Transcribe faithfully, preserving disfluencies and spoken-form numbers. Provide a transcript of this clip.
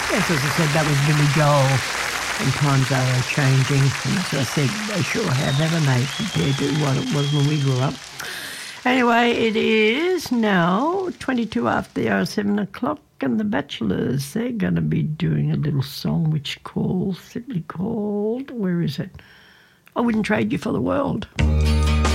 Yes, as I said, that was Billy Joel, and times are changing, and as I said, they sure have, haven't they, compared to what it was when we grew up. Anyway, it is now twenty-two after the hour, seven o'clock, and the Bachelors, they're going to be doing a little song which calls, simply called, where is it? I Wouldn't Trade You for the World.